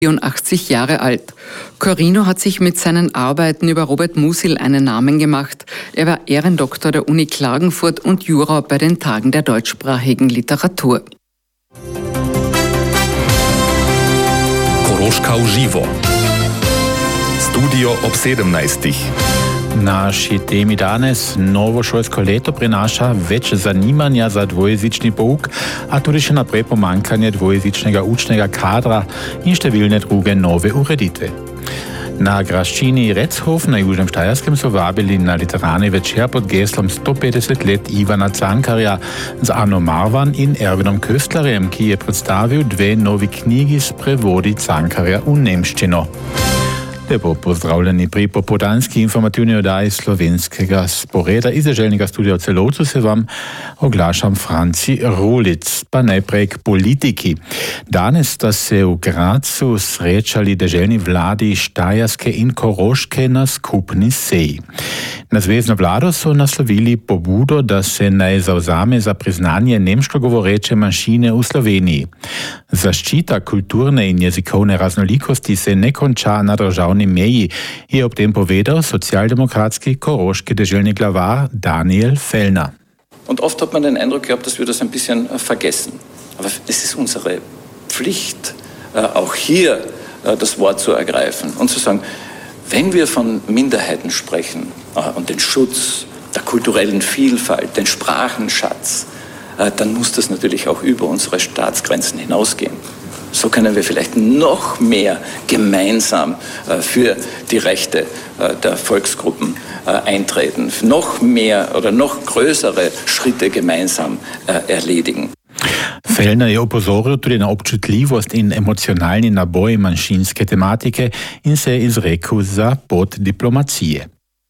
84 Jahre alt. Corrino hat sich mit seinen Arbeiten über Robert Musil einen Namen gemacht. Er war Ehrendoktor der Uni Klagenfurt und Juror bei den Tagen der deutschsprachigen Literatur. Koroška uživo. Studio ob 17. Naši temi danes novo šolsko leto prinaša več zanimanja za dvojezični pouk, a tudi še naprej pomankanje dvojezičnega učnega kadra in številne druge nove ureditve. Na graščini Rechof na Južnem Štajerskem so vabili na literarni večer pod geslom 150 let Ivana Cankarja z Ano Marvan in Ervinom Köstlerjem, ki je predstavil dve novi knjigi s prevodi Cankarja v nemščino. Lepo pozdravljeni pri popoldanski informativni oddaji slovenskega sporeda. Iz deželnega studia v Celovcu se vam oglašam Franci Rulic. Pa najprej k politiki. Danes sta se v Gracu srečali deželni vladi Štajerske in Koroške na skupni seji. Na zvezno vlado so naslovili pobudo, da se naj zavzame za priznanje nemško govoreče manjšine v Sloveniji. Zaščita kulturne in jezikovne raznolikosti se ne konča na državni meji, je ob tem povedal socialdemokratski koroški deželni glavar Daniel Fellner. Und oft hat man den Eindruck gehabt, dass wir das ein bisschen vergessen. Aber es ist unsere Pflicht, auch hier das Wort zu ergreifen und zu sagen, wenn wir von Minderheiten sprechen und den Schutz der kulturellen Vielfalt, den Sprachenschatz, dann muss das natürlich auch über unsere Staatsgrenzen hinausgehen. So können wir vielleicht noch mehr gemeinsam für die Rechte der Volksgruppen eintreten, noch mehr oder noch größere Schritte gemeinsam erledigen. Fellner je opozoril tudi na občutljivost in emocionalni naboj manjšinske tematike in se je izrekel za pot diplomacije.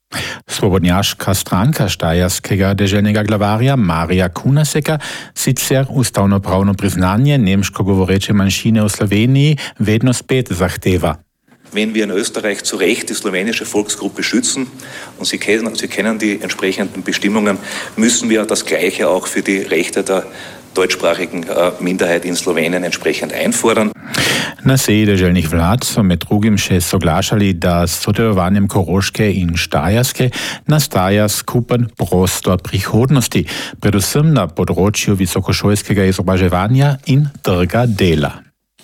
Svobodnjaška stranka štajerskega deželnega glavarja Marija Kunaseka sicer ustavnopravno priznanje nemško govoreče manjšine v Sloveniji vedno spet zahteva. Wenn wir in Österreich zu Recht die slowenische Volksgruppe schützen und Sie kennen die entsprechenden Bestimmungen, müssen wir das Gleiche auch für die Rechte der deutschsprachigen Minderheit in Slowenien entsprechend einfordern. Na seji deželnih vlad so med drugim še soglašali, da s sodelovanjem Koroške in Štajerske nastaja skupen prostor prihodnosti, predvsem na področju visokošolskega izobraževanja in trga dela.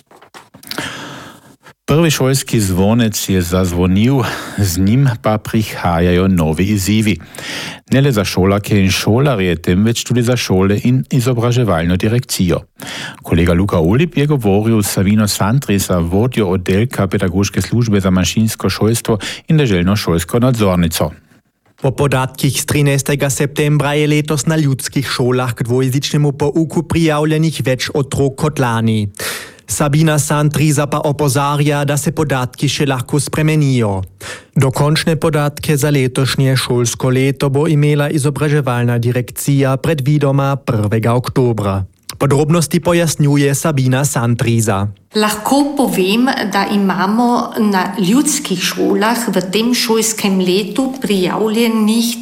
Prvi šolski zvonec je zazvonil, z njim pa prihajajo novi izzivi. Ne le za šolarke in šolarje, temveč tudi za šole in izobraževalno direkcijo. Kolega Luka Olip je govoril s Savino Santrisa, vodjo oddelka pedagoške službe za manjšinsko šolstvo in deželno šolsko nadzornico. Po podatkih z 13. septembra je letos na ljudskih šolah k dvojezičnemu pouku prijavljenih več otrok kot lani. Sabina Santriza pa opozarja, da se podatki še lahko spremenijo. Dokončne podatke za letošnje šolsko leto bo imela izobraževalna direkcija predvidoma 1. oktobra. Podrobnosti pojasnjuje Sabina Santriza. Lahko povem, da imamo na ljudskih šolah v tem šolskem letu prijavljenih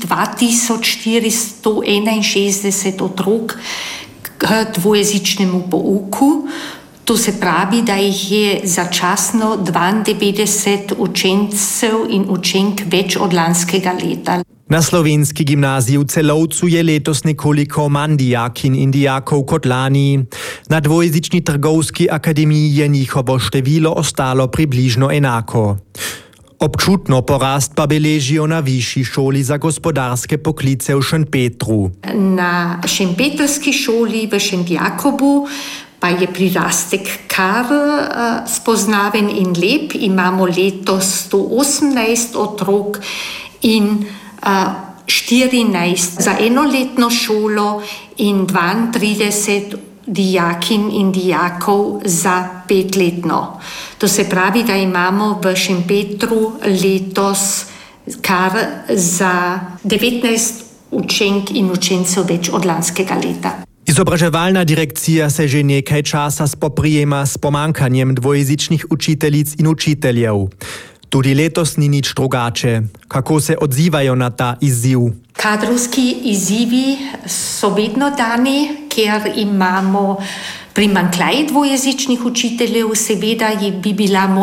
2461 otrok k dvojezičnemu pouku. To se pravi, da jih je začasno 92 učencev in učenk več od lanskega leta. Na slovenski gimnaziji v Celovcu je letos nekoliko manj dijakinj in dijakov kot lani. Na dvojezični trgovski akademiji je njihovo število ostalo približno enako. Občutno porast pa beležijo na višji šoli za gospodarske poklice v Šentpetru. Na šempetrski šoli v Šentjakobu pa je prirastek kar spoznaven in lep. Imamo letos 118 otrok in 14 za enoletno šolo in 32 dijakinj in dijakov za 5-letno. To se pravi, da imamo v Šempetru letos kar za 19 učenk in učencev več od lanskega leta. Izobraževalna direkcija se že nekaj časa spoprijema s pomankanjem dvojezičnih učiteljic in učiteljev. Tudi letos ni nič drugače. Kako se odzivajo na ta izziv? Kadrovski izzivi so vedno dani, ker imamo primanjkljaj dvojezičnih učiteljev. Seveda bi bila